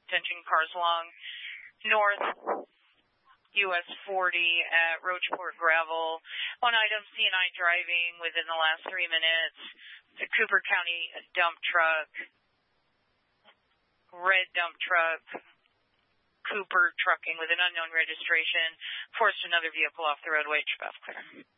attention cars along north US 40 at Roachport Gravel. One item, C&I driving within the last 3 minutes. The Cooper County dump truck, red dump truck, Cooper trucking with an unknown registration, forced another vehicle off the roadway. Trip off clear.